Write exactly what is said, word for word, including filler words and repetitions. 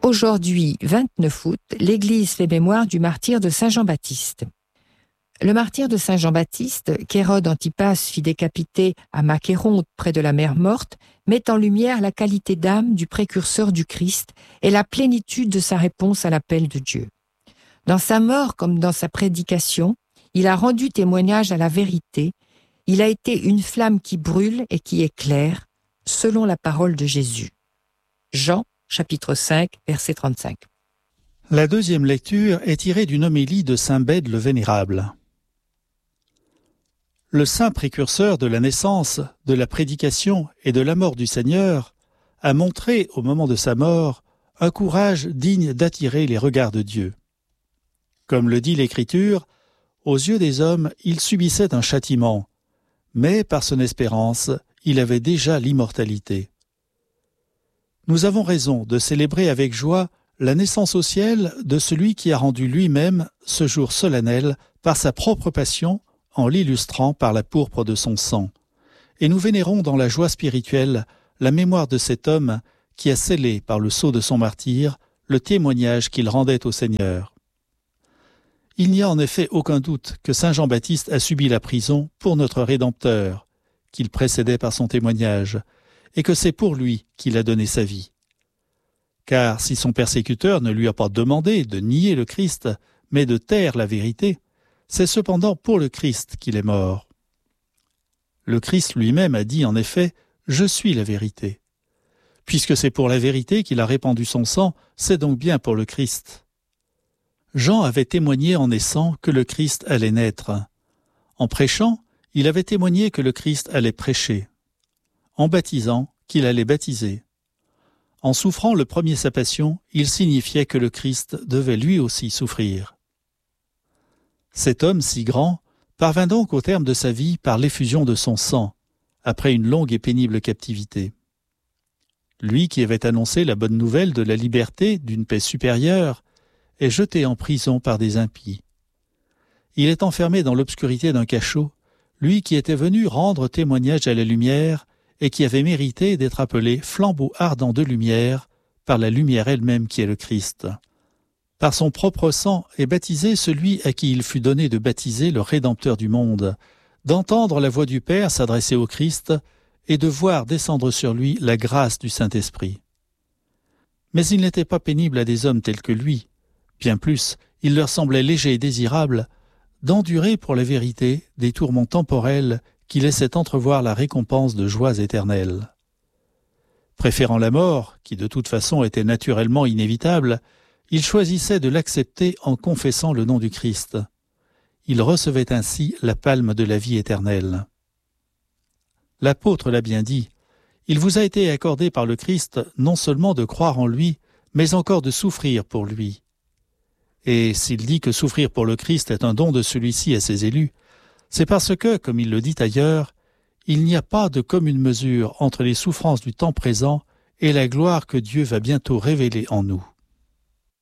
Aujourd'hui, vingt-neuf août, l'Église fait mémoire du martyre de Saint Jean-Baptiste. Le martyre de Saint Jean-Baptiste, qu'Hérode Antipas fit décapiter à Macéronte près de la mer Morte, met en lumière la qualité d'âme du précurseur du Christ et la plénitude de sa réponse à l'appel de Dieu. Dans sa mort comme dans sa prédication, il a rendu témoignage à la vérité. Il a été une flamme qui brûle et qui éclaire, selon la parole de Jésus. Jean, chapitre cinq, verset trente-cinq. La deuxième lecture est tirée d'une homélie de saint Bède le Vénérable. Le saint précurseur de la naissance, de la prédication et de la mort du Seigneur a montré, au moment de sa mort, un courage digne d'attirer les regards de Dieu. Comme le dit l'Écriture, aux yeux des hommes, il subissait un châtiment, mais par son espérance, il avait déjà l'immortalité. Nous avons raison de célébrer avec joie la naissance au ciel de celui qui a rendu lui-même ce jour solennel par sa propre passion, en l'illustrant par la pourpre de son sang. Et nous vénérons dans la joie spirituelle la mémoire de cet homme qui a scellé par le sceau de son martyre le témoignage qu'il rendait au Seigneur. Il n'y a en effet aucun doute que saint Jean-Baptiste a subi la prison pour notre Rédempteur, qu'il précédait par son témoignage, et que c'est pour lui qu'il a donné sa vie. Car si son persécuteur ne lui a pas demandé de nier le Christ, mais de taire la vérité, c'est cependant pour le Christ qu'il est mort. Le Christ lui-même a dit en effet « Je suis la vérité ». Puisque c'est pour la vérité qu'il a répandu son sang, c'est donc bien pour le Christ. Jean avait témoigné en naissant que le Christ allait naître. En prêchant, il avait témoigné que le Christ allait prêcher. En baptisant, qu'il allait baptiser. En souffrant le premier sa passion, il signifiait que le Christ devait lui aussi souffrir. Cet homme si grand parvint donc au terme de sa vie par l'effusion de son sang, après une longue et pénible captivité. Lui qui avait annoncé la bonne nouvelle de la liberté, d'une paix supérieure, est jeté en prison par des impies. Il est enfermé dans l'obscurité d'un cachot, lui qui était venu rendre témoignage à la lumière et qui avait mérité d'être appelé flambeau ardent de lumière par la lumière elle-même qui est le Christ. Par son propre sang est baptisé celui à qui il fut donné de baptiser le Rédempteur du monde, d'entendre la voix du Père s'adresser au Christ et de voir descendre sur lui la grâce du Saint-Esprit. Mais il n'était pas pénible à des hommes tels que lui. Bien plus, il leur semblait léger et désirable d'endurer pour la vérité des tourments temporels qui laissaient entrevoir la récompense de joies éternelles. Préférant la mort, qui de toute façon était naturellement inévitable, il choisissait de l'accepter en confessant le nom du Christ. Il recevait ainsi la palme de la vie éternelle. L'apôtre l'a bien dit, il vous a été accordé par le Christ non seulement de croire en lui, mais encore de souffrir pour lui. Et s'il dit que souffrir pour le Christ est un don de celui-ci à ses élus, c'est parce que, comme il le dit ailleurs, il n'y a pas de commune mesure entre les souffrances du temps présent et la gloire que Dieu va bientôt révéler en nous.